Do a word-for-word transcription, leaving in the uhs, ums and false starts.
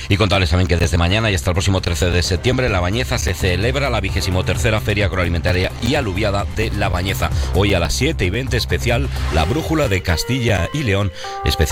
Y contarles también que desde mañana y hasta el próximo trece de septiembre en La Bañeza se celebra la vigésimo tercera Feria Agroalimentaria y Aluviada de La Bañeza. Hoy a las siete y veinte especial La Brújula de Castilla y León, especial